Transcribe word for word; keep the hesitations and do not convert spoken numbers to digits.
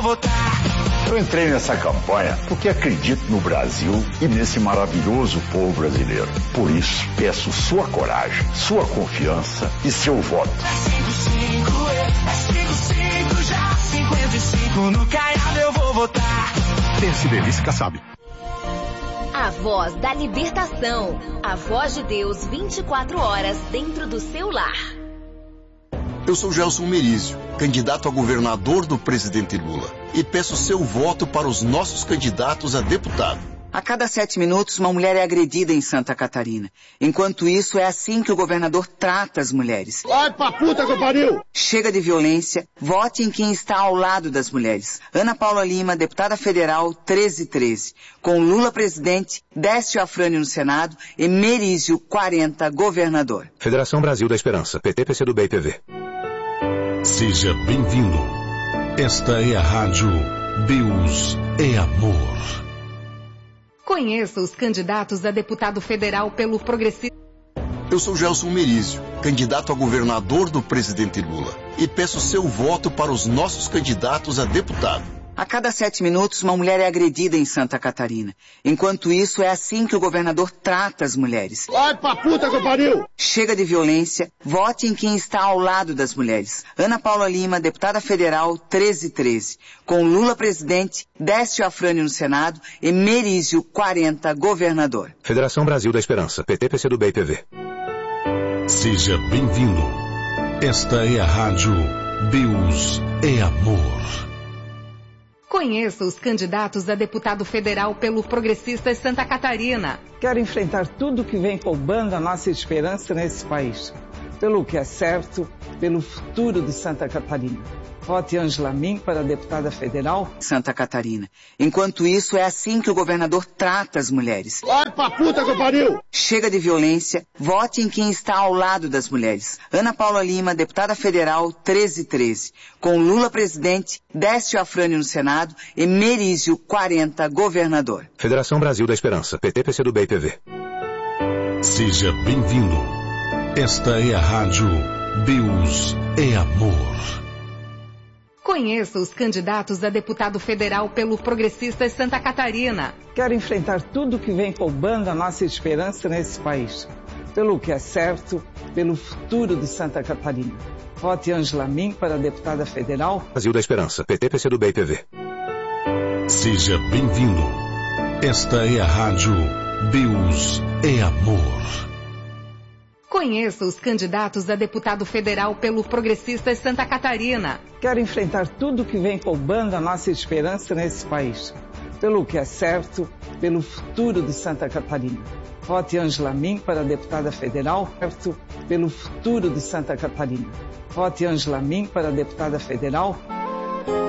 votar. Eu entrei nessa campanha porque acredito no Brasil e nesse maravilhoso povo brasileiro. Por isso, peço sua coragem, sua confiança e seu voto. É cinco cinco, é cinco cinco já. cinquenta e cinco no Caiado eu vou votar. P S D Vice Kassab. A voz da libertação. A voz de Deus vinte e quatro horas dentro do seu lar. Eu sou Gelson Merizio, candidato a governador do presidente Lula, e peço seu voto para os nossos candidatos a deputado. A cada sete minutos, uma mulher é agredida em Santa Catarina. Enquanto isso, é assim que o governador trata as mulheres. Vai pra puta que eu pariu! Chega de violência, vote em quem está ao lado das mulheres. Ana Paula Lima, deputada federal, treze treze. Com Lula presidente, Décio Afrânio no Senado e Merizio, quarenta, governador. Federação Brasil da Esperança, P T, P C do B e P V. Seja bem-vindo. Esta é a rádio Deus é Amor. Conheça os candidatos a deputado federal pelo Progressista. Eu sou Gelson Merizio, candidato a governador do presidente Lula, e peço seu voto para os nossos candidatos a deputado. A cada sete minutos, uma mulher é agredida em Santa Catarina. Enquanto isso, é assim que o governador trata as mulheres. Vai pra puta que eu pariu! Chega de violência, vote em quem está ao lado das mulheres. Ana Paula Lima, deputada federal, treze treze. Com Lula presidente, Décio Afrânio no Senado e Merizio, quarenta, governador. Federação Brasil da Esperança, P T, P C do B e P V. Seja bem-vindo. Esta é a rádio Deus é Amor. Conheça os candidatos a deputado federal pelo Progressistas Santa Catarina. Quero enfrentar tudo que vem roubando a nossa esperança nesse país. Pelo que é certo, pelo futuro de Santa Catarina. Vote Ângela Min para deputada federal. Santa Catarina. Enquanto isso, é assim que o governador trata as mulheres. Vai pra puta que eu pariu! Chega de violência, vote em quem está ao lado das mulheres. Ana Paula Lima, deputada federal, treze treze. Com Lula presidente, Décio Afrânio no Senado e Merizio, quarenta, governador. Federação Brasil da Esperança, P T, P C do B e P V. Seja bem-vindo. Esta é a rádio Deus é Amor. Conheça os candidatos a deputado federal pelo Progressistas Santa Catarina. Quero enfrentar tudo que vem roubando a nossa esperança nesse país. Pelo que é certo, pelo futuro de Santa Catarina. Vote Ângela Min para deputada federal. Brasil da Esperança, P T, P C do B e P V. Seja bem-vindo. Esta é a rádio Deus é Amor. Conheça os candidatos a deputado federal pelo Progressistas Santa Catarina. Quero enfrentar tudo que vem roubando a nossa esperança nesse país. Pelo que é certo, pelo futuro de Santa Catarina. Vote Ângela Min para deputada federal. Certo, pelo futuro de Santa Catarina. Vote Ângela Min para deputada federal.